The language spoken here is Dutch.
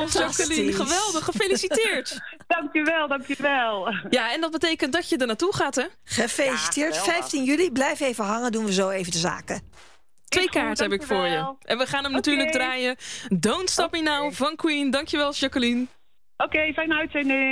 Jacqueline. Geweldig, gefeliciteerd. Dankjewel. Ja, en dat betekent dat je er naartoe gaat, hè? Gefeliciteerd. Ja, 15 juli. Blijf even hangen, doen we zo even de zaken. 2 kaarten heb ik voor je. dankjewel. En we gaan hem natuurlijk draaien. Don't Stop Me Now van Queen. Dankjewel, Jacqueline. Oké, fijne uitzending.